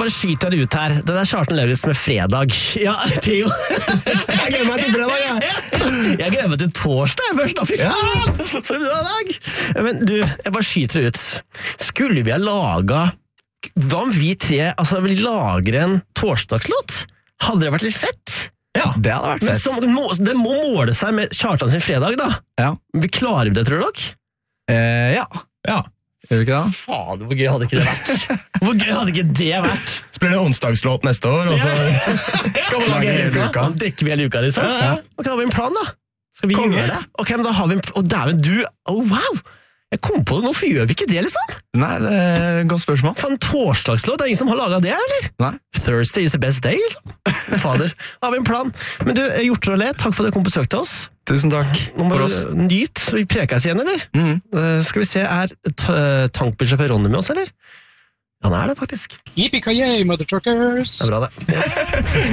bare skyter det ut her. Det der Kjartan Lauritzen med fredag. Ja, Theo. Jeg gleder meg til fredag, Jeg gleder meg til torsdag først, da. Fy faen! For en bra dag. Men du, jeg bare skyter det ut. Skulle vi ha laget... Hva om vi tre vi lager en torsdagslåt? Hadde det vært litt fett? Ja, det hadde vært fett. Det må måle seg med Kjartan sin fredag, da. Ja. Vi klarer det, tror dere? Ja. Ja. Gjør vi ikke det? Faen, hvor gøy hadde ikke det vært? Hvor gøy hadde ikke det vært? Så blir det onsdagslåt neste år, og så kan man lage hele uka. Da dekker vi hele uka, liksom. Ok, da har vi en plan, da. Skal vi Konge. gjøre det? Ok, men da har vi en plan. Dæven, du... wow! Jeg kom på det, hvorfor gjør vi ikke det, liksom? Nei, det er et godt spørsmål. For en torsdagslåt, det er ingen som har laget det, eller? Nei. Thursday is the best day, liksom. Fader, da har vi en plan. Men du, Hjorter og Le, takk for at du kom på besøk til oss. Tusen takk Nå må for vi oss. nyt, vi prekes igjen, eller? Skal vi se, tankbudsjef Ronny med oss, eller? Han er det, faktisk. Yippee-ki-yay, mother truckers! Det er bra, det.